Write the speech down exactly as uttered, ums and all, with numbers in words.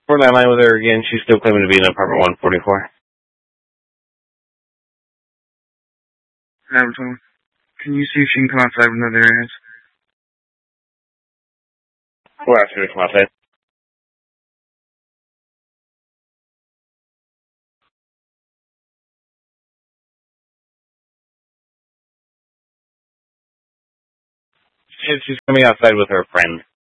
We're landline with her again. She's still claiming to be in apartment one forty-four. Avatar, can you see if she can come outside with another areas? We're asking her to come outside. She's coming outside with her friend.